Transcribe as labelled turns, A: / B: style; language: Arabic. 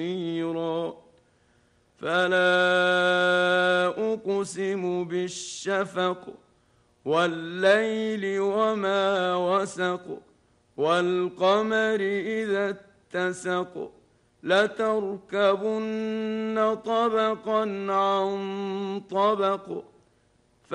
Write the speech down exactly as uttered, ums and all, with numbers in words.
A: بصيرا فلا أقسم بالشفق والليل وما وسق والقمر إذا اتسق لتركبن طبقا عن طبق